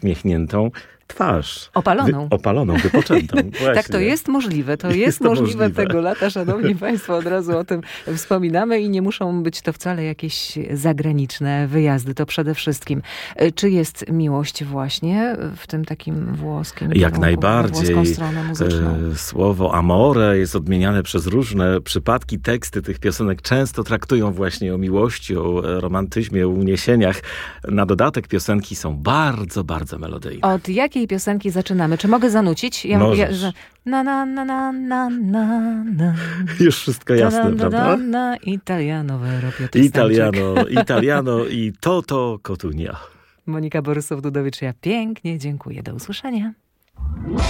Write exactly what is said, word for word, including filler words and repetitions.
uśmiechniętą twarz. Opaloną. Wy, opaloną, wypoczętą. Tak, to jest możliwe. To jest, jest to możliwe, możliwe tego lata, szanowni państwo, od razu o tym wspominamy i nie muszą być to wcale jakieś zagraniczne wyjazdy. To przede wszystkim. Czy jest miłość właśnie w tym takim włoskim Jak kierunku, najbardziej. włoską stronę muzyczną? Słowo amore jest odmieniane przez różne przypadki. Teksty tych piosenek często traktują właśnie o miłości, o romantyzmie, o uniesieniach. Na dodatek piosenki są bardzo, bardzo melodyjne. Od jakiej piosenki zaczynamy? Czy mogę zanucić? Ja, Możesz. ja, że na na na na na na na. Już wszystko jasne, na, na, prawda? Na, na, Italiano vero, Piotr Stańczyk. Italiano, Italiano i Toto Cotunia. Monika Borysów-Dudowicz, ja pięknie dziękuję. Do usłyszenia.